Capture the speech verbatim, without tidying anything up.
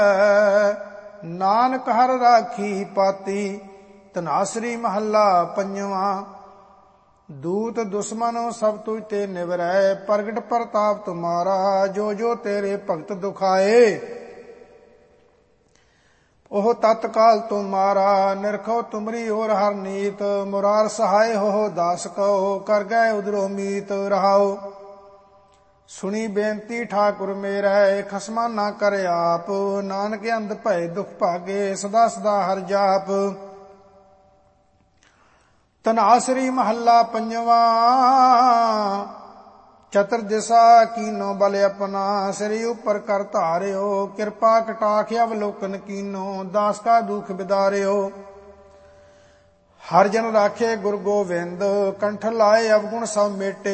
ਨਾਨਕ ਹਰਿ ਰਾਖੀ ਪਾਤੀ। ਧਨਾਸਰੀ ਮਹੱਲਾ ਪੰਜਵਾਂ। ਦੂਤ ਦੁਸ਼ਮਨ ਸਭ ਤੁਝ ਤੇ ਨਿਵਰੈ, ਪ੍ਰਗਟ ਪ੍ਰਤਾਪ ਤੁਮਾਰਾ, ਜੋ ਜੋ ਤੇਰੇ ਭਗਤ ਦੁਖਾਏ। ਉਹ ਤਤਕਾਲ ਤੁਮਾਰਾ, ਨਿਰਖੋ ਤੁਮਰੀ ਔਰ ਹਰ ਨੀਤ। ਮੁਰਾਰ ਸਹਾਇ ਹੋ ਦਾਸ ਕਉ, ਕਰ ਗਏ ਉਦਰੋ ਮੀਤ। ਰਹਾਉ ਸੁਣੀ ਬੇਨਤੀ ਠਾਕੁਰ ਮੇਰੈ, ਖਸਮਾ ਨਾ ਕਰ ਆਪ। ਨਾਨਕ ਅੰਧ ਭਏ ਦੁਖ ਭਾਗੇ, ਸਦਾ ਸਦਾ ਹਰਿ ਜਾਪ। ਧਨਾਸਰੀ ਮਹੱਲਾ ਪੰਜਵਾਂ। ਚਤੁਰ ਦਿਸ਼ਾ ਕੀਨੋ ਬਲ ਆਪਣਾ, ਸਿਰ ਉਪਰ ਕਰ ਧਾਰਿਓ। ਕਿਰਪਾ ਕਟਾਖ ਅਵਲੋਕਨ ਕੀਨੋ, ਦਾਸ ਕਾ ਦੁਖ ਬਿਦਾਰਿਓ। ਹਰਿ ਜਨ ਰਾਖੇ ਗੁਰ ਗੋਬਿੰਦ, ਕੰਠ ਲਾਏ ਅਵਗੁਣ ਸਭ ਮੇਟੇ।